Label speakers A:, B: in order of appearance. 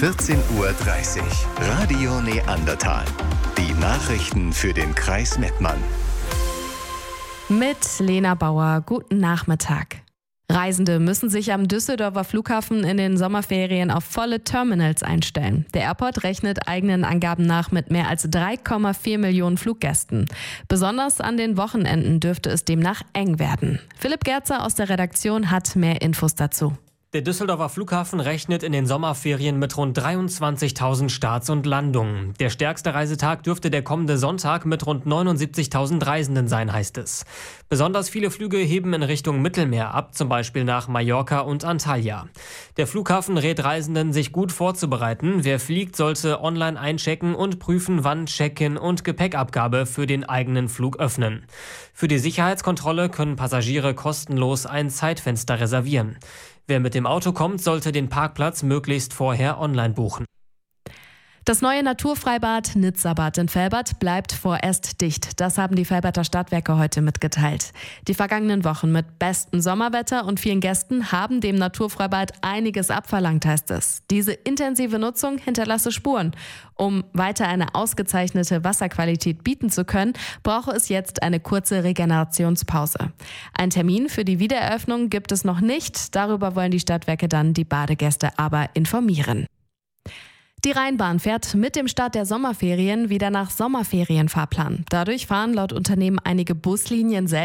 A: 14:30 Uhr. Radio Neandertal. Die Nachrichten für den Kreis Mettmann.
B: Mit Lena Bauer, guten Nachmittag. Reisende müssen sich am Düsseldorfer Flughafen in den Sommerferien auf volle Terminals einstellen. Der Airport rechnet eigenen Angaben nach mit mehr als 3,4 Millionen Fluggästen. Besonders an den Wochenenden dürfte es demnach eng werden. Philipp Gerzer aus der Redaktion hat mehr Infos dazu.
C: Der Düsseldorfer Flughafen rechnet in den Sommerferien mit rund 23.000 Starts und Landungen. Der stärkste Reisetag dürfte der kommende Sonntag mit rund 79.000 Reisenden sein, heißt es. Besonders viele Flüge heben in Richtung Mittelmeer ab, zum Beispiel nach Mallorca und Antalya. Der Flughafen rät Reisenden, sich gut vorzubereiten. Wer fliegt, sollte online einchecken und prüfen, wann Check-in und Gepäckabgabe für den eigenen Flug öffnen. Für die Sicherheitskontrolle können Passagiere kostenlos ein Zeitfenster reservieren. Wer mit dem Auto kommt, sollte den Parkplatz möglichst vorher online buchen.
B: Das neue Naturfreibad Nizzabad in Velbert bleibt vorerst dicht. Das haben die Velberter Stadtwerke heute mitgeteilt. Die vergangenen Wochen mit bestem Sommerwetter und vielen Gästen haben dem Naturfreibad einiges abverlangt, heißt es. Diese intensive Nutzung hinterlasse Spuren. Um weiter eine ausgezeichnete Wasserqualität bieten zu können, brauche es jetzt eine kurze Regenerationspause. Ein Termin für die Wiedereröffnung gibt es noch nicht. Darüber wollen die Stadtwerke dann die Badegäste aber informieren. Die Rheinbahn fährt mit dem Start der Sommerferien wieder nach Sommerferienfahrplan. Dadurch fahren laut Unternehmen einige Buslinien selbst